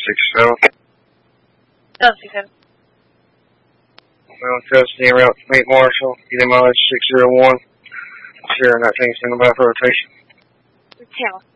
67. 767. Well, custody route to meet Marshall. Unit mileage 601. 019, standing by for rotation. 10.